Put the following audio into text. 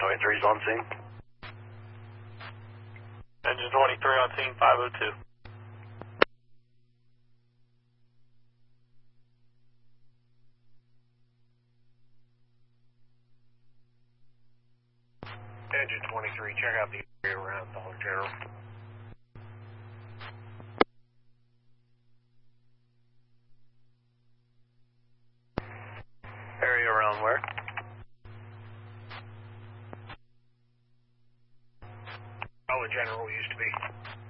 23's on scene. Engine 23 on scene, 502. Engine 23, check out the area around Dollar General. Area around where? Dollar General used to be.